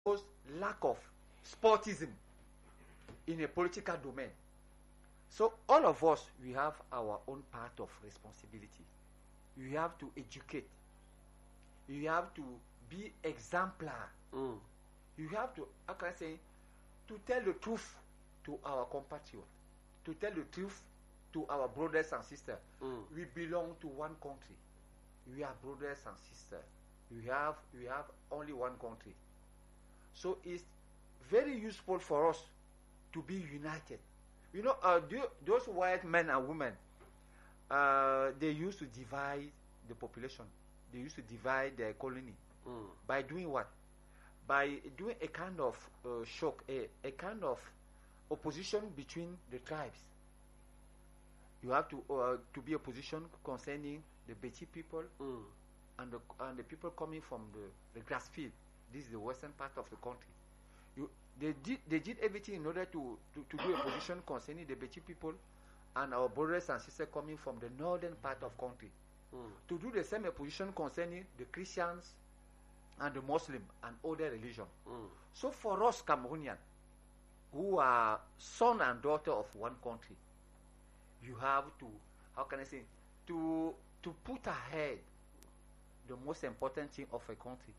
shows lack of sportism in a political domain. So all of us, we have our own part of responsibility. You have to educate. You have to be exemplar. You have to, how can I say, to tell the truth to our compatriots, to tell the truth to our brothers and sisters. We belong to one country. We are brothers and sisters. We have only one country. So it's very useful for us to be united. You know, those white men and women, they used to divide the population. They used to divide their colony. By doing what? By doing a kind of shock, a kind of opposition between the tribes. You have to be opposition concerning the Bechi people and the people coming from the grass field. This is the western part of the country. They did everything in order to do a position concerning the Bechi people and our brothers and sisters coming from the northern part of country. To do the same position concerning the Christians and the Muslim and other religion. So for us Cameroonians, who are son and daughter of one country, you have to, how can I say, to put ahead the most important thing of a country.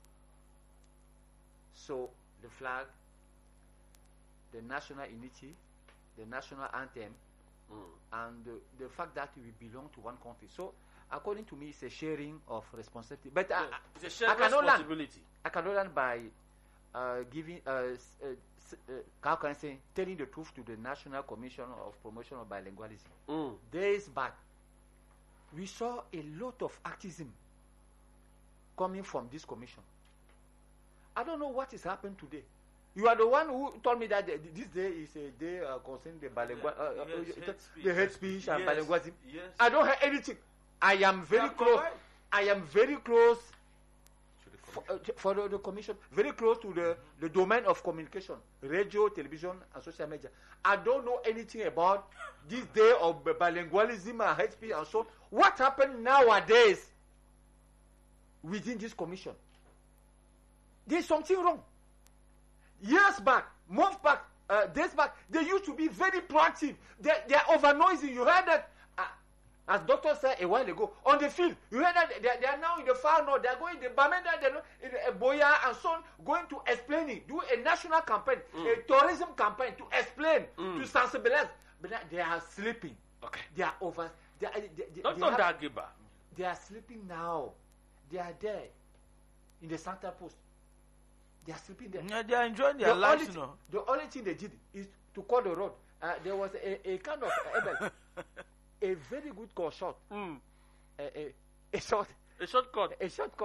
So the flag, the national unity, the national anthem, and the fact that we belong to one country. So according to me, it's a sharing of responsibility. But it's a shared responsibility. I cannot learn by giving, how can I say, telling the truth to the National Commission of Promotion of Bilingualism. Days back, we saw a lot of activism coming from this commission. I don't know what is happening today. You are the one who told me that this day is a day concerning the bilingualism, the hate speech and bilingualism. Yes. I don't hear anything. I am very close. Right. I am very close for the commission, very close to the domain of communication, radio, television, and social media. I don't know anything about this day of bilingualism and hate speech and so on. What happened nowadays within this commission? There's something wrong. Years back, months back, days back, they used to be very proactive. They are over noisy. You heard that, as doctor said a while ago, on the field. You heard that they are now in the far north. They are going to Bamenda, they are in Boya and so on, going to explain, do a national campaign, a tourism campaign to explain, to sensibilize. But they are sleeping. Okay. They are over. Dr. Dagiba. They are sleeping now. They are there in the Center Post. They are sleeping there. Yeah, they are enjoying their lives, you know. The only thing they did is to cut the road. There was a kind of a very good call shot. A shortcut.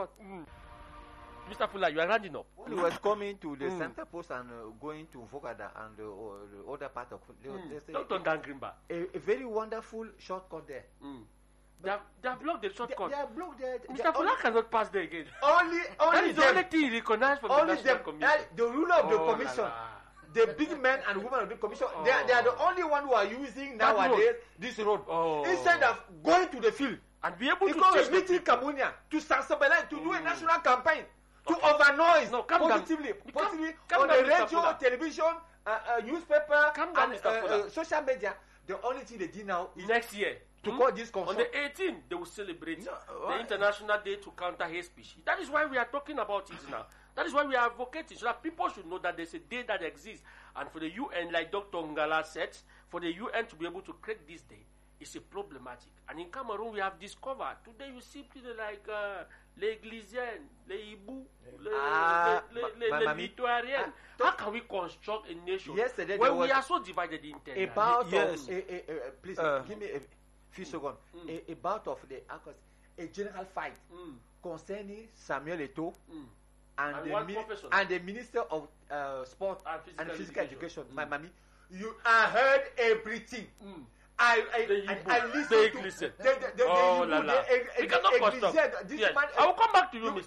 Mr. Fuller, you are rounding up. When he was coming to the Center Post and going to Vogada and the other part of Dr. Dan Grimba. A very wonderful shortcut there. They have blocked the shortcut. They have blocked there. Mr. Fuller cannot pass there again. Only that is them. the only thing he recognized from the National Commission. The ruler of the commission, the big men and women of the commission, they are the only one who are using nowadays this road. Instead of going to the field and be able to meeting Cameroonians, to sensibilize, to do a national campaign, to overnoise positively on the radio, television, newspaper, and social media. The only thing they did now is next year to call this concert. On the 18th, they will celebrate the International Day to counter hate speech. That is why we are talking about it now. That is why we are advocating, so that people should know that there's a day that exists. And for the UN, like Dr. Ngala said, for the UN to be able to create this day, it's a problematic. And in Cameroon, we have discovered, today you see people like les Glisiens, les Ibu, les Lituariens. How can we construct a nation when we are so divided internally? About please give me a few seconds. About of a general fight concerning Samuel Eto'o and the Minister of Sport and Physical Education, my mommy. I heard everything. I listened. We cannot construct. I will come back to you, Mr.